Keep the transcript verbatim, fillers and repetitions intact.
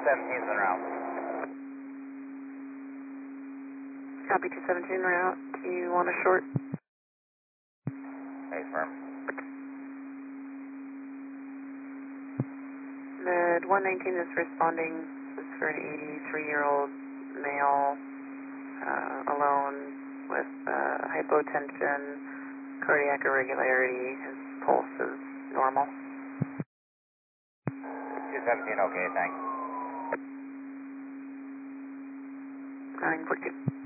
seventeen's en route. Copy two seventeen route. Do you want a short? Base firm. Med one nineteen is responding. This is for an eighty-three-year-old male, uh, alone with uh, hypotension, cardiac irregularity. His pulse is normal. two seventeen, okay, thanks. nine four two.